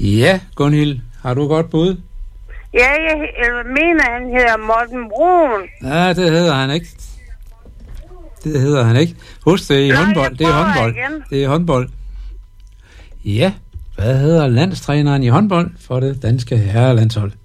Ja, Gunhild, har du godt bud? Ja, jeg mener, han hedder Morten Brun. Ja, det hedder han ikke. Det hedder han ikke. Husk, det er håndbold. Det er håndbold. Igen. Det er håndbold. Ja, hvad hedder landstræneren i håndbold for det danske herrelandshold?